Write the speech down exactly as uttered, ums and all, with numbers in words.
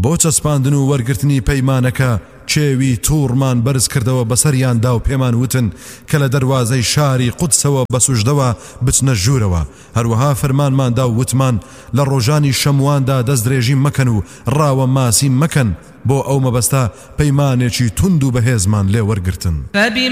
بۆ چەسپاندن و وەرگرتنی پەیمانەکە چێوی تووڕمان بەرز کردەوە بەسەریاندا و پێمان وتن کە لە دەروازەی شاری قودسەوە بە سوژدەوە بچنە ژوورەوە. هەروەها فەرمانماندا و وتمان لە ڕۆژانی شەمواندا دەستدرێژی مەکەن و ڕاوە ماسی مەکەن بۆ ئەو مەبەستە پەیمانێکی توند و بەهێزمان لێ وەرگرتن.